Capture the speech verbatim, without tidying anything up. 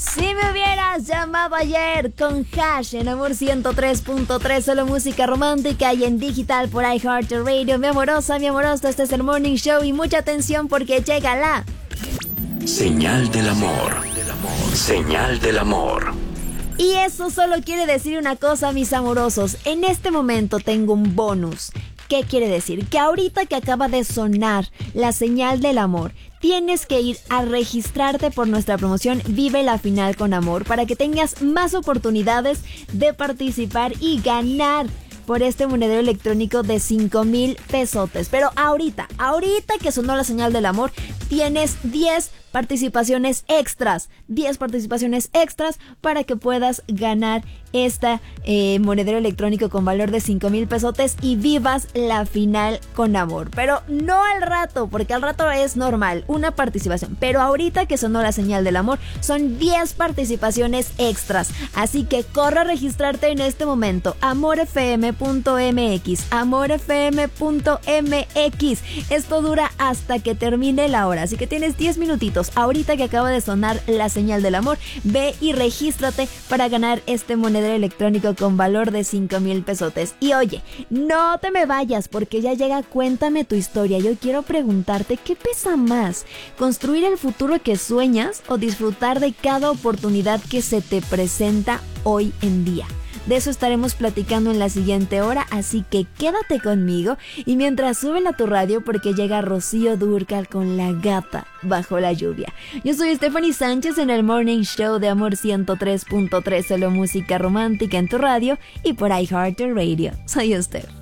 Si me hubieras llamado ayer con Hash en Amor ciento tres punto tres, solo música romántica y en digital por iHeartRadio. Mi amorosa, mi amoroso, este es el Morning Show y mucha atención porque llega la señal del amor. Señal del amor. Y eso solo quiere decir una cosa, mis amorosos. En este momento tengo un bonus. ¿Qué quiere decir? Que ahorita que acaba de sonar la señal del amor, tienes que ir a registrarte por nuestra promoción Vive la Final con Amor para que tengas más oportunidades de participar y ganar por este monedero electrónico de cinco mil pesotes. Pero ahorita, ahorita que sonó la señal del amor, tienes diez participaciones extras, diez participaciones extras para que puedas ganar esta eh, monedero electrónico con valor de cinco mil pesotes y vivas la final con amor. Pero no al rato, porque al rato es normal, una participación. Pero ahorita que sonó la señal del amor, son diez participaciones extras. Así que corre a registrarte en este momento. amor f m punto m x, amor f m punto m x. Esto dura hasta que termine la hora, así que tienes diez minutitos. Ahorita que acaba de sonar la señal del amor, ve y regístrate para ganar este monedero electrónico con valor de cinco mil pesotes. Y oye, no te me vayas porque ya llega Cuéntame tu historia. Yo quiero preguntarte, ¿qué pesa más? ¿Construir el futuro que sueñas o disfrutar de cada oportunidad que se te presenta hoy en día? De eso estaremos platicando en la siguiente hora, así que quédate conmigo y mientras suben a tu radio porque llega Rocío Dúrcal con La Gata Bajo la Lluvia. Yo soy Stephanie Sánchez en el Morning Show de Amor ciento tres punto tres, solo música romántica en tu radio y por iHeartRadio. Soy Steph.